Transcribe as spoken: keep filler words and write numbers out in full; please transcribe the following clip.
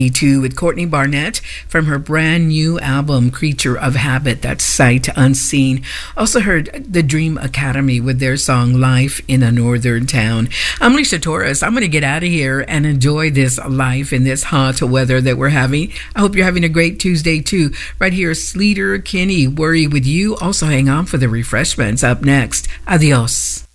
Two with Courtney Barnett from her brand new album Creature of Habit, that's Sight Unseen. Also heard the Dream Academy with their song Life in a Northern Town. I'm Lisa Torres. I'm going to get out of here and enjoy this life in this hot weather that we're having. I hope you're having a great Tuesday too. Right here, Sleater Kinney, Worry With You. Also hang on for the refreshments up next. Adios.